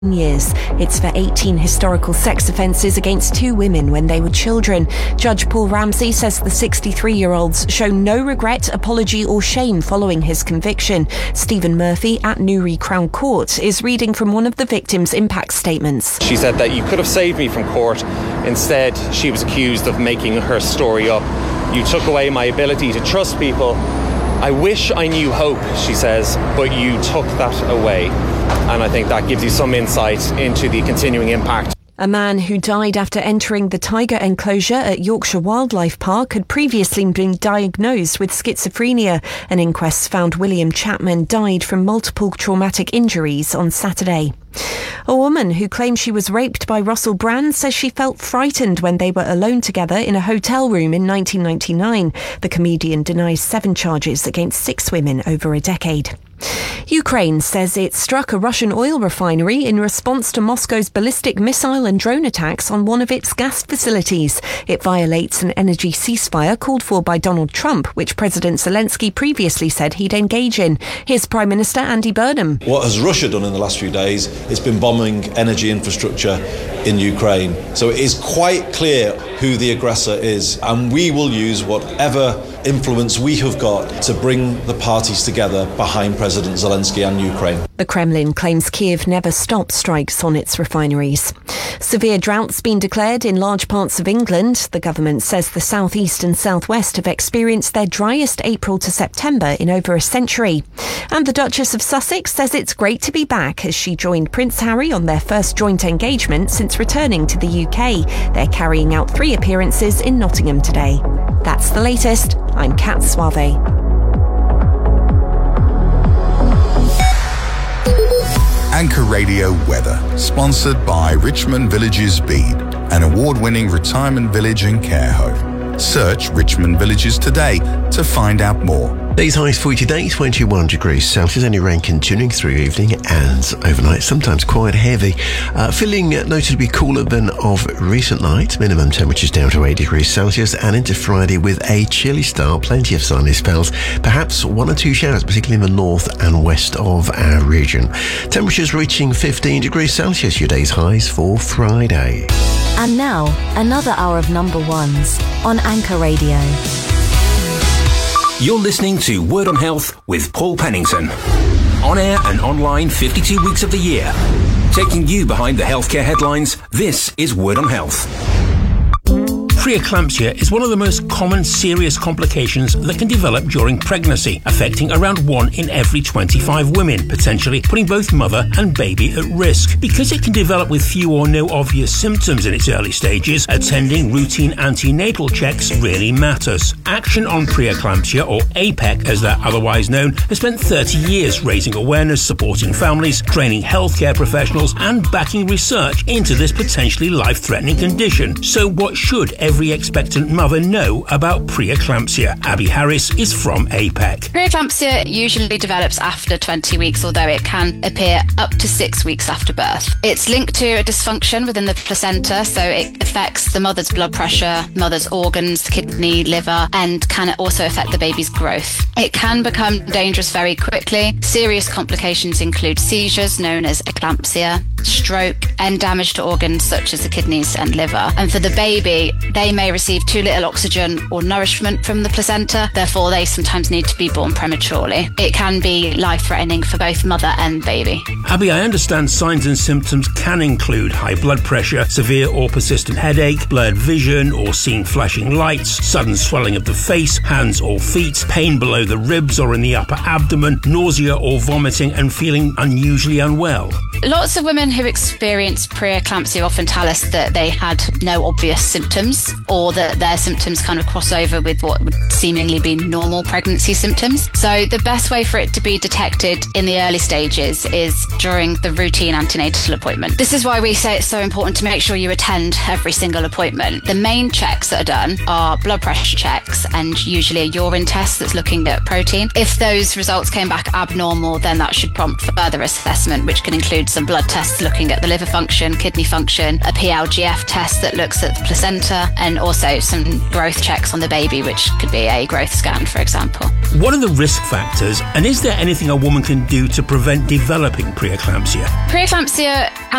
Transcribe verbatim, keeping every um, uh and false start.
years. It's for eighteen historical sex offences against two women when they were children. Judge Paul Ramsey says the sixty-three-year-old's shown no regret, apology or shame following his conviction. Stephen Murphy at Newry Crown Court is reading from one of the victims' impact statements. She said that you could have saved me from court. Instead, she was accused of making her story up. You took away my ability to trust people. I wish I knew hope, she says, but you took that away. And I think that gives you some insight into the continuing impact. A man who died after entering the tiger enclosure at Yorkshire Wildlife Park had previously been diagnosed with schizophrenia. An inquest found William Chapman died from multiple traumatic injuries on Saturday. A woman who claims she was raped by Russell Brand says she felt frightened when they were alone together in a hotel room in nineteen ninety-nine. The comedian denies seven charges against six women over a decade. Ukraine says it struck a Russian oil refinery in response to Moscow's ballistic missile and drone attacks on one of its gas facilities. It violates an energy ceasefire called for by Donald Trump, which President Zelensky previously said he'd engage in. Here's Prime Minister Andy Burnham. What has Russia done in the last few days? It's been bombing energy infrastructure in Ukraine. So it is quite clear who the aggressor is, and we will use whatever influence we have got to bring the parties together behind President Zelensky and Ukraine. The Kremlin claims Kiev never stopped strikes on its refineries. Severe drought's been declared in large parts of England. The government says the southeast and southwest have experienced their driest April to September in over a century. And the Duchess of Sussex says it's great to be back as she joined Prince Harry on their first joint engagement since returning to the U K. They're carrying out three appearances in Nottingham today. That's the latest. I'm Kat Suave. Anchor Radio Weather, sponsored by Richmond Villages Bede, an award-winning retirement village and care home. Search Richmond Villages today to find out more. Day's highs for you today, twenty-one degrees Celsius, only rain continuing through evening and overnight, sometimes quite heavy. Uh, feeling notably cooler than of recent nights, minimum temperatures down to eight degrees Celsius, and into Friday with a chilly start, plenty of sunny spells, perhaps one or two showers, particularly in the north and west of our region. Temperatures reaching fifteen degrees Celsius, your day's highs for Friday. And now, another hour of number ones on Anchor Radio. You're listening to Word on Health with Paul Pennington. On air and online fifty-two weeks of the year. Taking you behind the healthcare headlines, this is Word on Health. Preeclampsia is one of the most common serious complications that can develop during pregnancy, affecting around one in every twenty-five women, potentially putting both mother and baby at risk. Because it can develop with few or no obvious symptoms in its early stages, attending routine antenatal checks really matters. Action on Preeclampsia, or A P E C as they're otherwise known, has spent thirty years raising awareness, supporting families, training healthcare professionals and backing research into this potentially life-threatening condition. So what should every Every expectant mother know about preeclampsia? Abby Harris is from A P E C. Preeclampsia usually develops after twenty weeks, although it can appear up to six weeks after birth. It's linked to a dysfunction within the placenta, so it affects the mother's blood pressure, mother's organs, kidney, liver, and can also affect the baby's growth. It can become dangerous very quickly. Serious complications include seizures, known as eclampsia, stroke, and damage to organs such as the kidneys and liver. And for the baby, they may receive too little oxygen or nourishment from the placenta, therefore they sometimes need to be born prematurely. It can be life-threatening for both mother and baby. Abby, I understand signs and symptoms can include high blood pressure, severe or persistent headache, blurred vision or seeing flashing lights, sudden swelling of the face, hands or feet, pain below the ribs or in the upper abdomen, nausea or vomiting, and feeling unusually unwell. Lots of women who experience preeclampsia often tell us that they had no obvious symptoms, or that their symptoms kind of cross over with what would seemingly be normal pregnancy symptoms. So the best way for it to be detected in the early stages is during the routine antenatal appointment. This is why we say it's so important to make sure you attend every single appointment. The main checks that are done are blood pressure checks and usually a urine test that's looking at protein. If those results came back abnormal, then that should prompt further assessment, which can include some blood tests looking at the liver function function, kidney function, a P L G F test that looks at the placenta, and also some growth checks on the baby, which could be a growth scan, for example. What are the risk factors, and is there anything a woman can do to prevent developing preeclampsia? Preeclampsia can